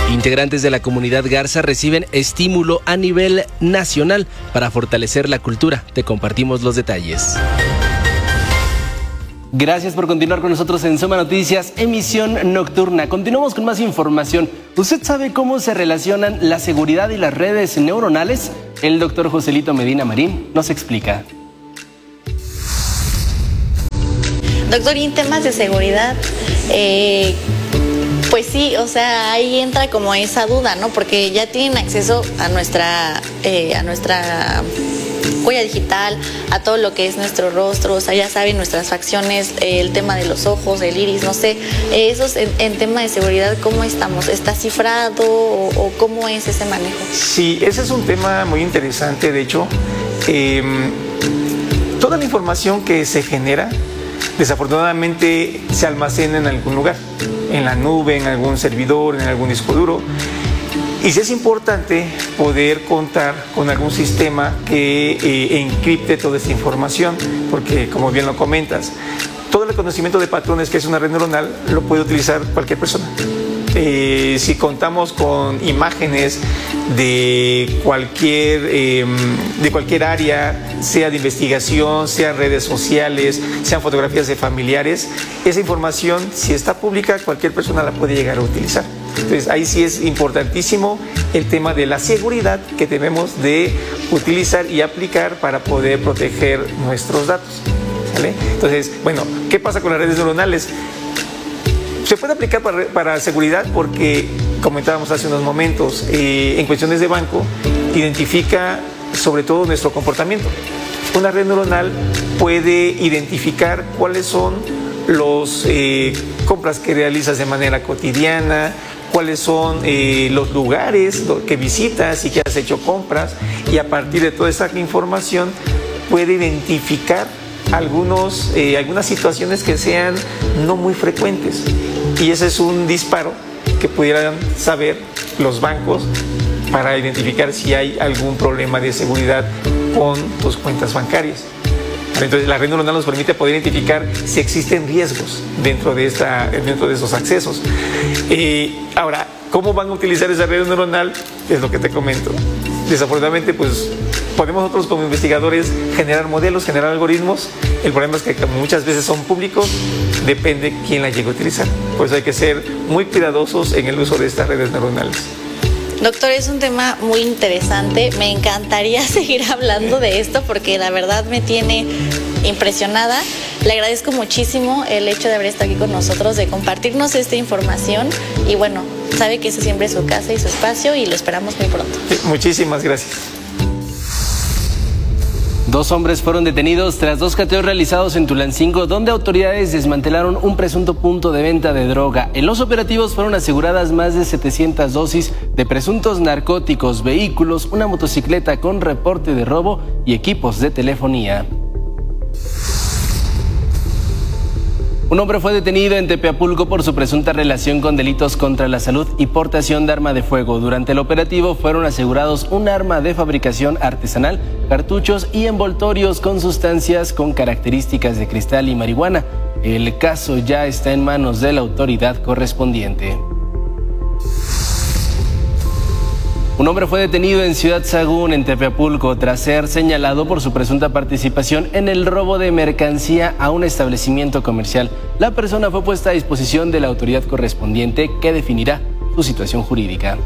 Integrantes de la comunidad Garza reciben estímulo a nivel nacional para fortalecer la cultura. Te compartimos los detalles. Gracias por continuar con nosotros en Soma Noticias, emisión nocturna. Continuamos con más información. ¿Usted sabe cómo se relacionan la seguridad y las redes neuronales? El doctor Joselito Medina Marín nos explica. Doctor, y en temas de seguridad, pues sí, o sea, ahí entra como esa duda, ¿no? Porque ya tienen acceso a nuestra huella digital, a todo lo que es nuestro rostro, o sea, ya saben nuestras facciones, el tema de los ojos, el iris, no sé, esos en tema de seguridad, ¿cómo estamos? ¿Está cifrado o cómo es ese manejo? Sí, ese es un tema muy interesante, de hecho, toda la información que se genera, desafortunadamente se almacena en algún lugar, en la nube, en algún servidor, en algún disco duro. Y sí es importante poder contar con algún sistema que encripte toda esta información, porque como bien lo comentas, todo el conocimiento de patrones que es una red neuronal lo puede utilizar cualquier persona. Si contamos con imágenes de cualquier área, sea de investigación, sean redes sociales, sean fotografías de familiares, esa información, si está pública, cualquier persona la puede llegar a utilizar. Entonces ahí sí es importantísimo el tema de la seguridad que debemos de utilizar y aplicar para poder proteger nuestros datos, ¿vale? Entonces, bueno, ¿qué pasa con las redes neuronales? Se puede aplicar para seguridad porque, comentábamos hace unos momentos, en cuestiones de banco, identifica sobre todo nuestro comportamiento. Una red neuronal puede identificar cuáles son los compras que realizas de manera cotidiana, cuáles son los lugares que visitas y que has hecho compras, y a partir de toda esa información puede identificar algunas situaciones que sean no muy frecuentes, y ese es un disparo que pudieran saber los bancos para identificar si hay algún problema de seguridad con tus cuentas bancarias. Entonces la red neuronal nos permite poder identificar si existen riesgos dentro de esos accesos. Ahora, ¿cómo van a utilizar esa red neuronal? Es lo que te comento. Desafortunadamente, pues podemos nosotros como investigadores generar modelos, generar algoritmos. El problema es que como muchas veces son públicos, depende quién la llegue a utilizar. Por eso hay que ser muy cuidadosos en el uso de estas redes neuronales. Doctor, es un tema muy interesante. Me encantaría seguir hablando de esto porque la verdad me tiene impresionada. Le agradezco muchísimo el hecho de haber estado aquí con nosotros, de compartirnos esta información. Y bueno, sabe que ese siempre es su casa y su espacio y lo esperamos muy pronto. Sí, muchísimas gracias. 2 hombres fueron detenidos tras 2 cateos realizados en Tulancingo, donde autoridades desmantelaron un presunto punto de venta de droga. En los operativos fueron aseguradas más de 700 dosis de presuntos narcóticos, vehículos, una motocicleta con reporte de robo y equipos de telefonía. Un hombre fue detenido en Tepeapulco por su presunta relación con delitos contra la salud y portación de arma de fuego. Durante el operativo fueron asegurados un arma de fabricación artesanal, cartuchos y envoltorios con sustancias con características de cristal y marihuana. El caso ya está en manos de la autoridad correspondiente. Un hombre fue detenido en Ciudad Sagún, en Tepeapulco, tras ser señalado por su presunta participación en el robo de mercancía a un establecimiento comercial. La persona fue puesta a disposición de la autoridad correspondiente, que definirá su situación jurídica.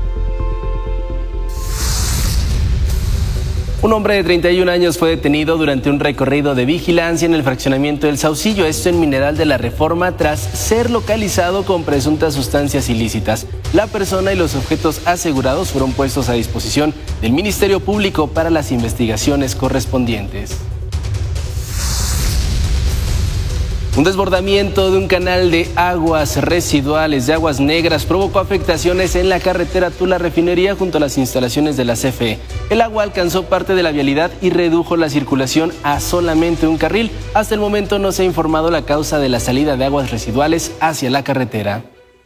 Un hombre de 31 años fue detenido durante un recorrido de vigilancia en el fraccionamiento del Saucillo, esto en Mineral de la Reforma, tras ser localizado con presuntas sustancias ilícitas. La persona y los objetos asegurados fueron puestos a disposición del Ministerio Público para las investigaciones correspondientes. Un desbordamiento de un canal de aguas residuales de Aguas Negras provocó afectaciones en la carretera Tula-Refinería junto a las instalaciones de la CFE. El agua alcanzó parte de la vialidad y redujo la circulación a solamente un carril. Hasta el momento no se ha informado la causa de la salida de aguas residuales hacia la carretera.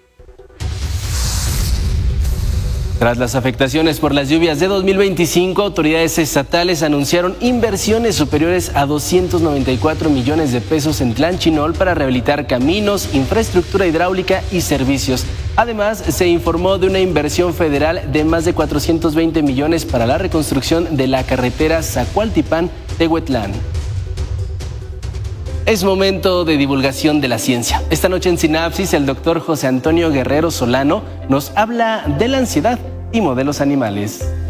Tras las afectaciones por las lluvias de 2025, autoridades estatales anunciaron inversiones superiores a 294 millones de pesos en Tlanchinol para rehabilitar caminos, infraestructura hidráulica y servicios. Además, se informó de una inversión federal de más de 420 millones para la reconstrucción de la carretera Zacualtipán-Tehuetlán. Es momento de divulgación de la ciencia. Esta noche en Sinapsis, el doctor José Antonio Guerrero Solano nos habla de la ansiedad y modelos animales.